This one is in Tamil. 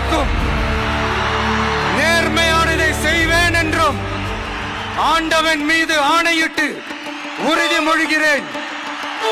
எனக்கும் நேர்மையானதை செய்வேன் என்றும் ஆண்டவன் மீது ஆணையிட்டு உறுதிமொழிகிறேன்.